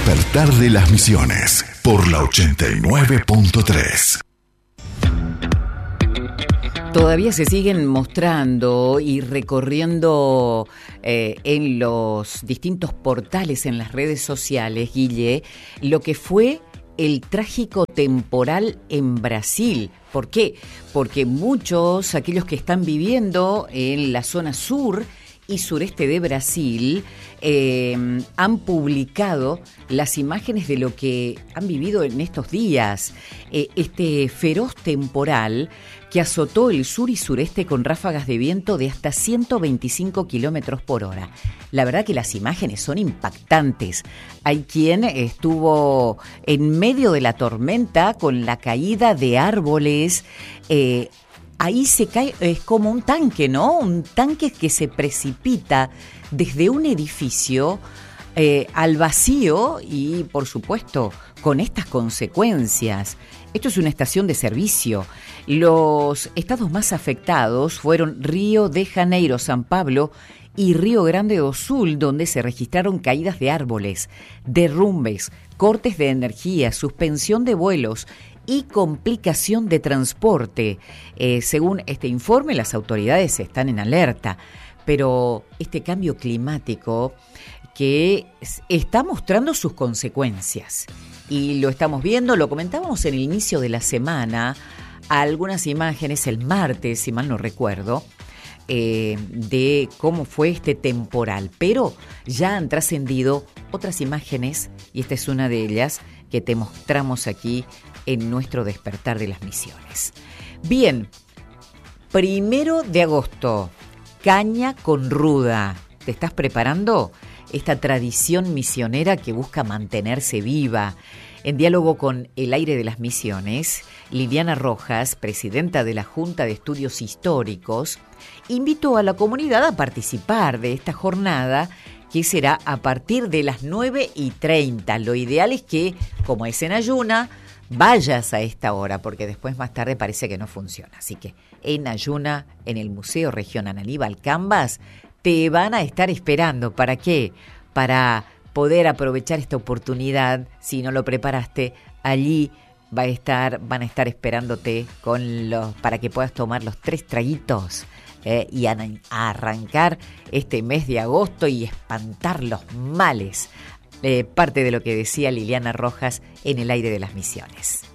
despertar de las Misiones por la 89.3. Todavía se siguen mostrando y recorriendo en los distintos portales en las redes sociales, Guille, lo que fue el trágico temporal en Brasil. ¿Por qué? Porque muchos, aquellos que están viviendo en la zona sur y sureste de Brasil, han publicado las imágenes de lo que han vivido en estos días. Este feroz temporal que azotó el sur y sureste con ráfagas de viento de hasta 125 kilómetros por hora. La verdad que las imágenes son impactantes. Hay quien estuvo en medio de la tormenta con la caída de árboles. Ahí se cae, es como un tanque, ¿no? Un tanque que se precipita desde un edificio al vacío y, por supuesto, con estas consecuencias. Esto es una estación de servicio. Los estados más afectados fueron Río de Janeiro, San Pablo y Río Grande do Sul, donde se registraron caídas de árboles, derrumbes, cortes de energía, suspensión de vuelos y complicación de transporte. Según este informe, las autoridades están en alerta, pero este cambio climático que está mostrando sus consecuencias y lo estamos viendo, lo comentábamos en el inicio de la semana, algunas imágenes el martes, si mal no recuerdo, de cómo fue este temporal, pero ya han trascendido otras imágenes y esta es una de ellas que te mostramos aquí en nuestro despertar de las Misiones. Bien, 1 de agosto, caña con ruda. ¿Te estás preparando? Esta tradición misionera que busca mantenerse viva. En diálogo con El Aire de las Misiones, Liliana Rojas, presidenta de la Junta de Estudios Históricos, invitó a la comunidad a participar de esta jornada que será a partir de las 9:30. Lo ideal es que, como es en ayuna, vayas a esta hora, porque después más tarde parece que no funciona. Así que en ayuna, en el Museo Regional Aníbal Cambas, te van a estar esperando. ¿Para qué? Para poder aprovechar esta oportunidad. Si no lo preparaste, allí van a estar esperándote para que puedas tomar los 3 traguitos y a arrancar este mes de agosto y espantar los males. Parte de lo que decía Liliana Rojas en El Aire de las Misiones.